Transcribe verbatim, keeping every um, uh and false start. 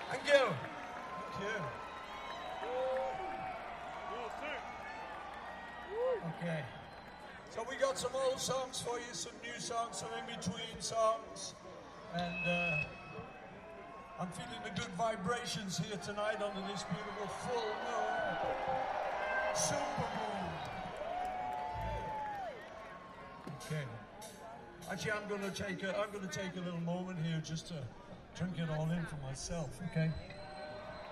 Thank you. Thank you. Okay. So we got some old songs for you, some new songs, some in-between songs. And uh, I'm feeling the good vibrations here tonight under this beautiful full moon. Super moon. Okay. Actually, I'm going to take a, I'm going to take a little moment here just to drink it all in for myself, okay?